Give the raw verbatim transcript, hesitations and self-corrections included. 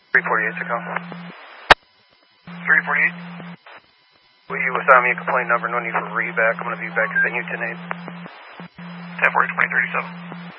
three forty-eight to call. three forty-eight. Will you assign me a complaint number? No need for readback. I'm going to be back to venue ten eight. ten forty, twenty thirty-seven.